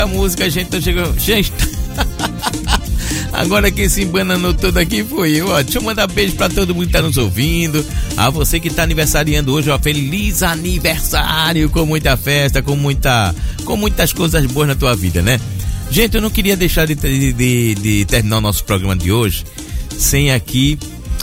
A música, a gente não chegou. Gente, agora quem se embananou todo aqui foi eu, ó. Deixa eu mandar beijo pra todo mundo que tá nos ouvindo. A você que tá aniversariando hoje, ó. Feliz aniversário, com muita festa, com muitas coisas boas na tua vida, né? Gente, eu não queria deixar de terminar o nosso programa de hoje sem aqui,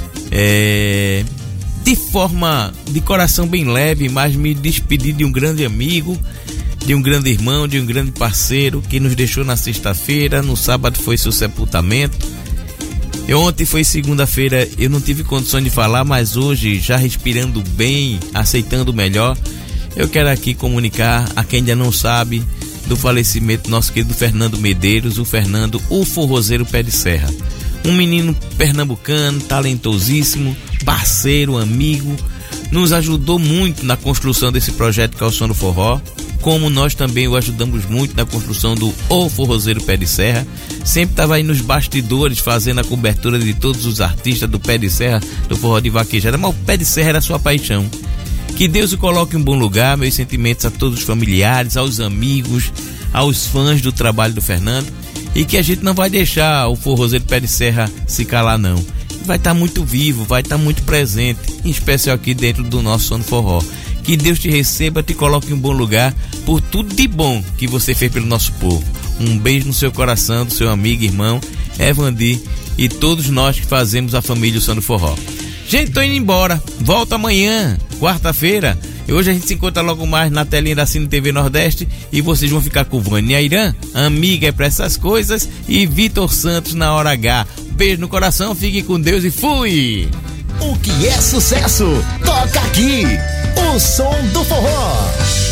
de forma, de coração bem leve, mas me despedir de um grande amigo, de um grande irmão, de um grande parceiro que nos deixou na sexta-feira. No sábado foi seu sepultamento. Ontem foi segunda-feira, eu não tive condições de falar, mas hoje, já respirando bem, aceitando melhor, eu quero aqui comunicar a quem ainda não sabe do falecimento do nosso querido Fernando Medeiros, o Fernando, o forrozeiro Pé de Serra. Um menino pernambucano, talentosíssimo, parceiro, amigo, nos ajudou muito na construção desse projeto que é o Som do Forró, como nós também o ajudamos muito na construção do O Forrozeiro Pé de Serra. Sempre estava aí nos bastidores fazendo a cobertura de todos os artistas do Pé de Serra, do forró de vaquejada, mas o Pé de Serra era a sua paixão. Que Deus o coloque em um bom lugar. Meus sentimentos a todos os familiares, aos amigos, aos fãs do trabalho do Fernando, e que a gente não vai deixar o forrozeiro Pé de Serra se calar, não. Vai estar muito vivo, vai estar muito presente, em especial aqui dentro do nosso Som do Forró. Que Deus te receba, te coloque em um bom lugar por tudo de bom que você fez pelo nosso povo. Um beijo no seu coração, do seu amigo, irmão Evandi, e todos nós que fazemos a família Som do Forró. Gente, tô indo embora. Volto amanhã, quarta-feira. E hoje a gente se encontra logo mais na telinha da Cine TV Nordeste. E vocês vão ficar com Vânia Irã, amiga é pra essas coisas, e Vitor Santos na hora H. Beijo no coração, fiquem com Deus e fui! O que é sucesso? Toca aqui! O Som do Forró.